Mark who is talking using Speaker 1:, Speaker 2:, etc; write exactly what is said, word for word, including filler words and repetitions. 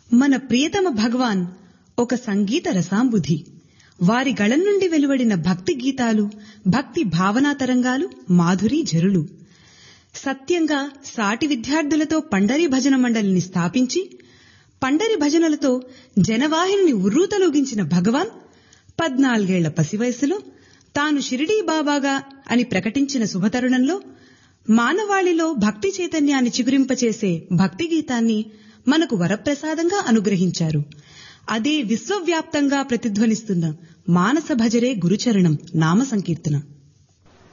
Speaker 1: మన ప్రియతమ భగవాన్ ఒక సంగీత రసాంబుధి. వారి గళం నుండి వెలువడిన భక్తి గీతాలు, భక్తి భావనా తరంగాలు మాధురీ ఝరులు. సత్యంగా సాటి విద్యార్థులతో పండరి భజన మండలిని స్థాపించి పండరి భజనలతో జనవాహిని ఉర్రూతలూగించిన భగవాన్ పద్నాలుగేళ్ల పసివయసులో తాను షిరిడీ బాబాగా అని ప్రకటించిన శుభతరుణంలో మానవాళిలో భక్తి చైతన్యాన్ని చిగురింపచేసే భక్తి గీతాన్ని మనకు వరప్రసాదంగా అనుగ్రహించారు. అదే విశ్వవ్యాప్తంగా ప్రతిధ్వనిస్తున్న మానస భజరే గురుచరణం నామ సంకీర్తన.